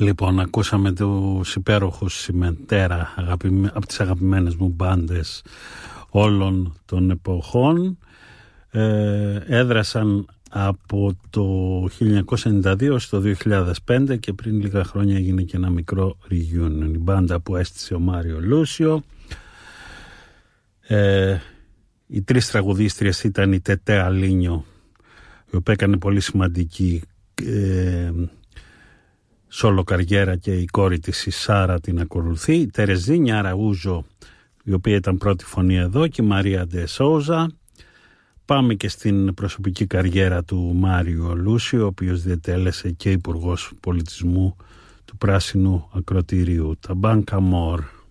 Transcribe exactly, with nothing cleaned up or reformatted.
Λοιπόν, ακούσαμε τους υπέροχους Συμμετέρα αγαπημέ... από τις αγαπημένες μου μπάντες όλων των εποχών. Ε, έδρασαν από το χίλια εννιακόσια ενενήντα δύο στο δύο χιλιάδες πέντε και πριν λίγα χρόνια έγινε και ένα μικρό reunion. Η μπάντα που έστησε ο Μάριο Λούσιο. Ε, οι τρεις τραγουδίστριες ήταν η Τετέ Αλίνιο, η οποία έκανε πολύ σημαντική ε, σόλο καριέρα, και η κόρη της η Σάρα την ακολουθεί, η Τερεζίνια Αραούζο, η οποία ήταν πρώτη φωνή εδώ, και η Μαρία Ντε Σόουζα. Πάμε και στην προσωπική καριέρα του Μάριο Λούσιο, ο οποίος διετέλεσε και υπουργός πολιτισμού του Πράσινου Ακροτηρίου. Τα Μπάνκα Μόρ.